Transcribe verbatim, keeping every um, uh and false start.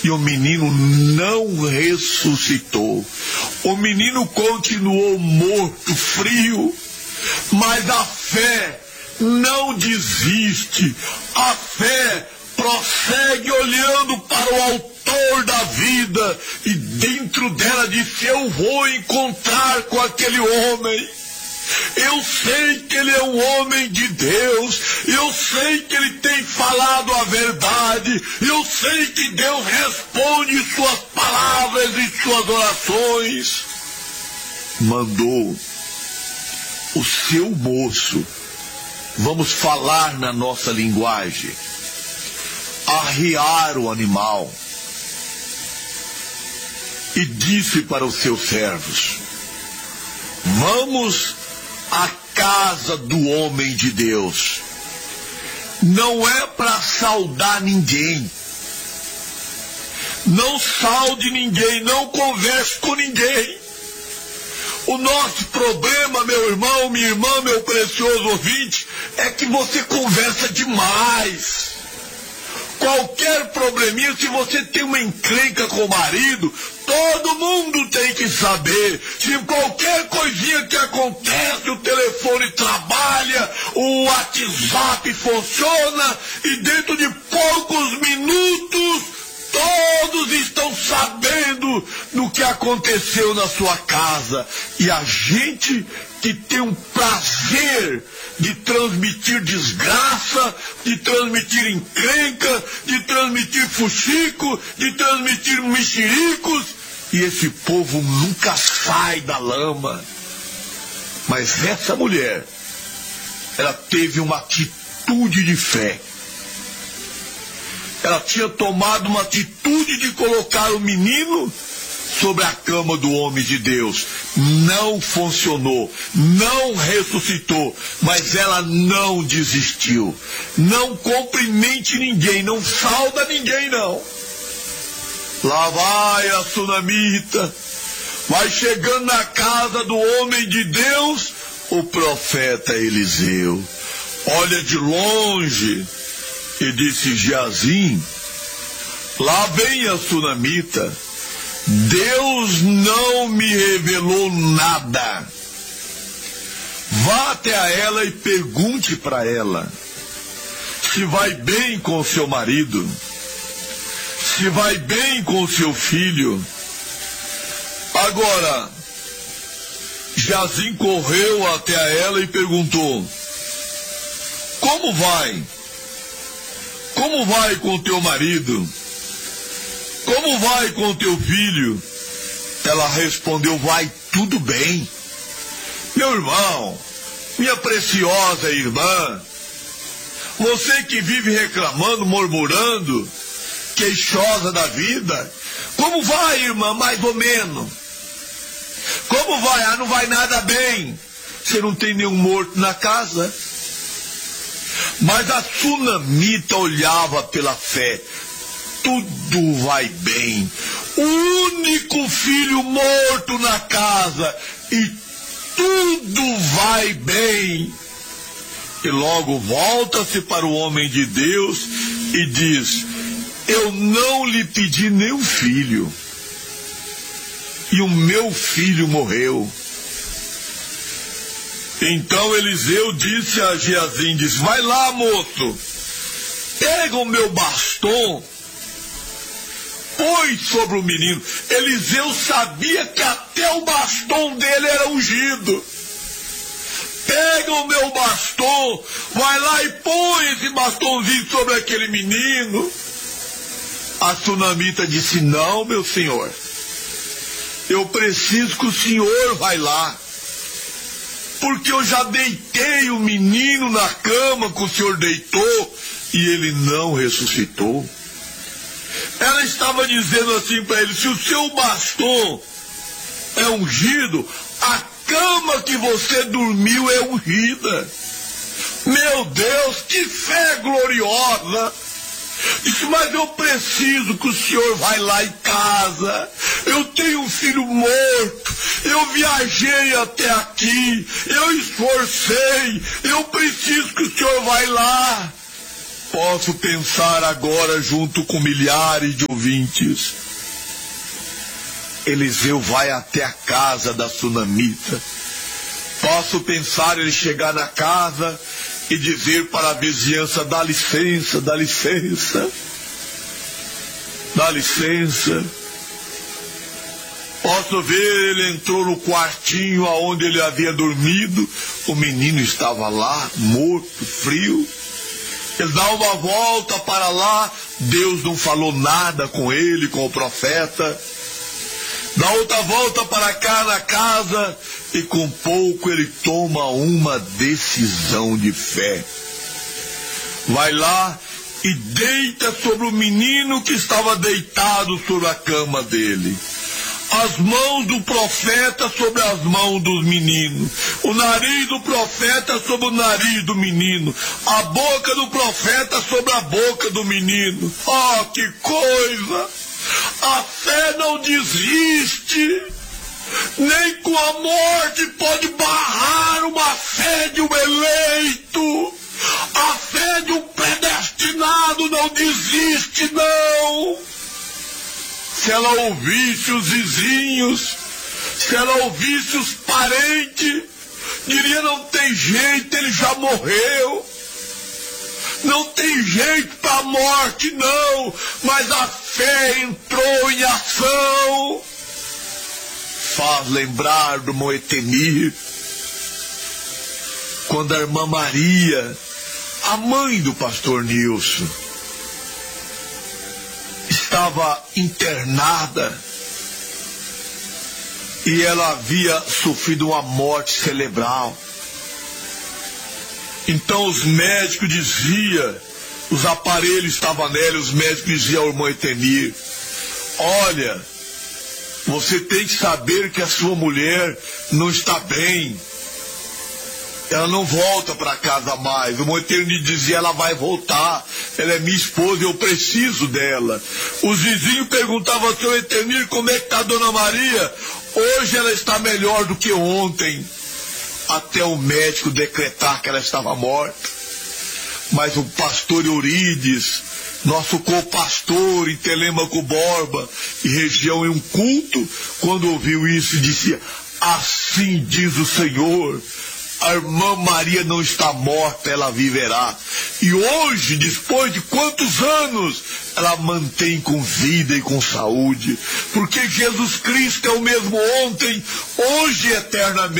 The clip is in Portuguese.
E o menino não ressuscitou. O menino continuou morto, frio, mas a fé não desiste. A fé prossegue olhando para o autor da vida, e dentro dela disse: eu vou encontrar com aquele homem. Eu sei que ele é um homem de Deus, eu sei que ele tem falado a verdade, eu sei que Deus responde suas palavras e suas orações. Mandou o seu moço, vamos falar na nossa linguagem, arriar o animal, e disse para os seus servos: vamos à casa do homem de Deus. Não é para saudar ninguém, não saude ninguém, não converse com ninguém. O nosso problema, meu irmão, minha irmã, meu precioso ouvinte, é que você conversa demais. Qualquer probleminha, se você tem uma encrenca com o marido, todo mundo tem que saber. Se qualquer coisinha que acontece, o telefone trabalha, o WhatsApp funciona, e dentro de poucos minutos, todos estão sabendo do que aconteceu na sua casa. E a gente que tem um prazer de transmitir desgraça, de transmitir encrenca, de transmitir fuxico, de transmitir mexericos, e esse povo nunca sai da lama. Mas essa mulher, ela teve uma atitude de fé. Ela tinha tomado uma atitude de colocar o menino sobre a cama do homem de Deus. Não funcionou, não ressuscitou, mas ela não desistiu. Não cumprimente ninguém, não sauda ninguém, não. Lá vai a sunamita, vai chegando na casa do homem de Deus, o profeta Eliseu. Olha de longe e disse: Geazim, lá vem a sunamita. Deus não me revelou nada. Vá até a ela e pergunte para ela se vai bem com seu marido, se vai bem com seu filho. Agora, Geazim correu até a ela e perguntou: como vai? Como vai com teu marido? Como vai com teu filho? Ela respondeu: vai tudo bem. Meu irmão, minha preciosa irmã, você que vive reclamando, murmurando, queixosa da vida, como vai, irmã? Mais ou menos. Como vai? Ah, não vai nada bem. Você não tem nenhum morto na casa? Mas a sunamita olhava pela fé. Tudo vai bem. O único filho morto na casa, e tudo vai bem. E logo volta-se para o homem de Deus e diz: eu não lhe pedi nenhum filho, e o meu filho morreu. Então Eliseu disse a Geazim, disse: vai lá, moço, pega o meu bastão, põe sobre o menino. Eliseu sabia que até o bastão dele era ungido. Pega o meu bastão, vai lá e põe esse bastãozinho sobre aquele menino. A sunamita disse: não, meu senhor, eu preciso que o senhor vai lá, porque eu já deitei o menino na cama que o senhor deitou e ele não ressuscitou. Ela estava dizendo assim para ele: se o seu bastão é ungido, a cama que você dormiu é ungida. Meu Deus, que fé gloriosa! Disse: mas eu preciso que o senhor vai lá em casa. Eu tenho um filho morto. Eu viajei até aqui. Eu esforcei. Eu preciso que o senhor vai lá. Posso pensar agora junto com milhares de ouvintes. Eliseu vai até a casa da sunamita. Posso pensar ele chegar na casa e dizer para a vizinhança: dá licença, dá licença, dá licença. Posso ver, ele entrou no quartinho aonde ele havia dormido, o menino estava lá, morto, frio. Ele dá uma volta para lá, Deus não falou nada com ele, com o profeta. Dá outra volta para cá na casa e com pouco ele toma uma decisão de fé. Vai lá e deita sobre o menino que estava deitado sobre a cama dele. As mãos do profeta sobre as mãos dos meninos, o nariz do profeta sobre o nariz do menino, a boca do profeta sobre a boca do menino. Oh, que coisa! A fé não desiste, nem com a morte pode barrar uma fé de um eleito. A fé de um predestinado não desiste, não. Se ela ouvisse os vizinhos, se ela ouvisse os parentes, diria: não tem jeito, ele já morreu. Não tem jeito para a morte, não. Mas a fé entrou em ação. Faz lembrar do Moetenir, quando a irmã Maria, a mãe do pastor Nilson, estava internada e ela havia sofrido uma morte cerebral. Então os médicos diziam, os aparelhos estavam nela, os médicos diziam ao irmão Etenir: olha, você tem que saber que a sua mulher não está bem. Ela não volta para casa mais. O irmão Etenir dizia: ela vai voltar. Ela é minha esposa, eu preciso dela. Os vizinhos perguntavam ao senhor Etenir: como é que está a dona Maria? Hoje ela está melhor do que ontem. Até o médico decretar que ela estava morta. Mas o pastor Eurides, nosso co-pastor em Telêmaco Borba e região, em um culto, quando ouviu isso, disse: assim diz o Senhor, a irmã Maria não está morta, ela viverá. E hoje, depois de quantos anos, ela mantém com vida e com saúde, porque Jesus Cristo é o mesmo ontem, hoje e eternamente.